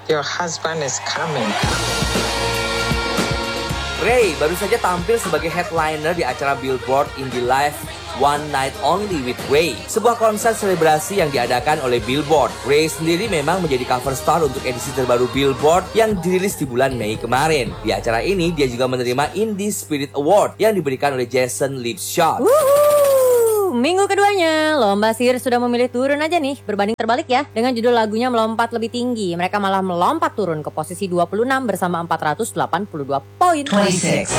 Your husband is coming. Ray baru saja tampil sebagai headliner di acara Billboard Indie Live One Night Only with Ray, sebuah konser selebrasi yang diadakan oleh Billboard. Ray sendiri memang menjadi cover star untuk edisi terbaru Billboard yang dirilis di bulan Mei kemarin. Di acara ini, dia juga menerima Indie Spirit Award yang diberikan oleh Jason Lipshot. Minggu keduanya, Lomba Sihir sudah memilih turun aja nih, berbanding terbalik ya. Dengan judul lagunya melompat lebih tinggi, mereka malah melompat turun ke posisi 26 bersama 482 poin. 26.